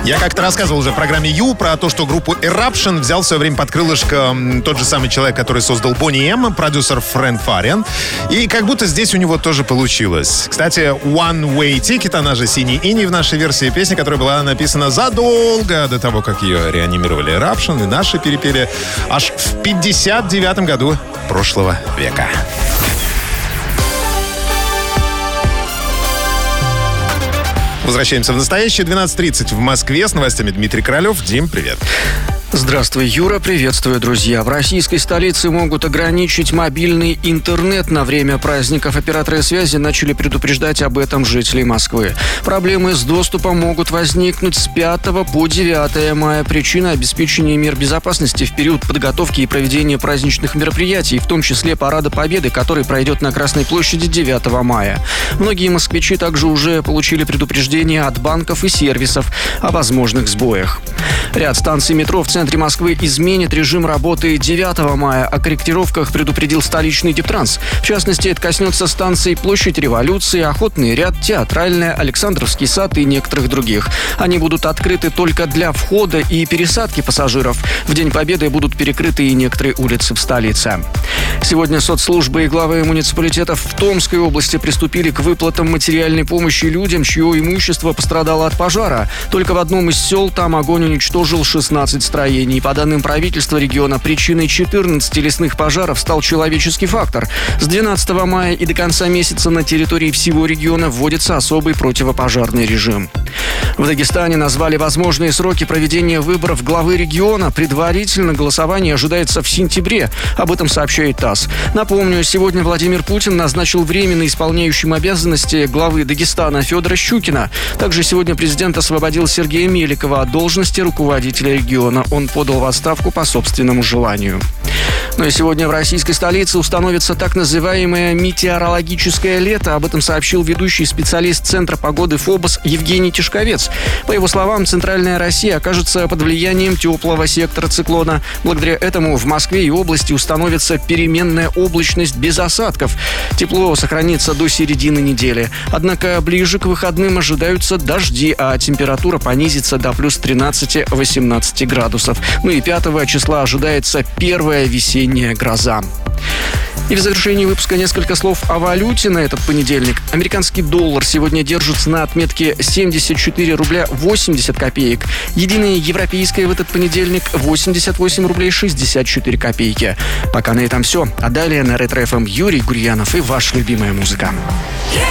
Я как-то рассказывал уже в программе Ю про то, что группу Eruption взял в свое время под крылышко тот же самый человек, который создал Boney M, продюсер Фрэнк Фариан. И как будто здесь у него тоже получилось. Кстати, One Way Ticket, она же «Синий иней» в нашей версии песни, которая была написана задолго до того, как ее реанимировали Eruption, и наши перепели аж в 59 году прошлого века. Возвращаемся в настоящее. 12:30 в Москве. С новостями Дмитрий Королев. Дим, привет. Здравствуй, Юра. Приветствую, друзья. В российской столице могут ограничить мобильный интернет на время праздников. Операторы связи начали предупреждать об этом жителей Москвы. Проблемы с доступом могут возникнуть с 5 по 9 мая. Причина – обеспечение мер безопасности в период подготовки и проведения праздничных мероприятий, в том числе Парада Победы, который пройдет на Красной площади 9 мая. Многие москвичи также уже получили предупреждения от банков и сервисов о возможных сбоях. Ряд станций метро в центре Москвы изменит режим работы 9 мая. О корректировках предупредил столичный Дептранс. В частности, это коснется станций Площадь Революции, Охотный ряд, Театральная, Александровский сад и некоторых других. Они будут открыты только для входа и пересадки пассажиров. В День Победы будут перекрыты и некоторые улицы в столице. Сегодня соцслужбы и главы муниципалитетов в Томской области приступили к выплатам материальной помощи людям, чье имущество пострадало от пожара. Только в одном из сел там огонь уничтожил 16 строений. По данным правительства региона, причиной 14 лесных пожаров стал человеческий фактор. С 12 мая и до конца месяца на территории всего региона вводится особый противопожарный режим. В Дагестане назвали возможные сроки проведения выборов главы региона. Предварительно голосование ожидается в сентябре. Об этом сообщает ТАСС. Напомню, сегодня Владимир Путин назначил временно исполняющим обязанности главы Дагестана Федора Щукина. Также сегодня президент освободил Сергея Меликова от должности руководителя региона. Он подал в отставку по собственному желанию. Ну и сегодня в российской столице установится так называемое метеорологическое лето. Об этом сообщил ведущий специалист Центра погоды ФОБОС Евгений Тишковец. По его словам, центральная Россия окажется под влиянием теплого сектора циклона. Благодаря этому в Москве и области установится переменная облачность без осадков. Тепло сохранится до середины недели. Однако ближе к выходным ожидаются дожди, а температура понизится до плюс 13-18 градусов. Ну и 5 числа ожидается первая весенняя гроза. И в завершении выпуска несколько слов о валюте на этот понедельник. Американский доллар сегодня держится на отметке 74 рубля 80 копеек. Единая европейская в этот понедельник 88 рублей 64 копейки. Пока на этом все. А далее на Ретро-ФМ Юрий Гурьянов и ваша любимая музыка.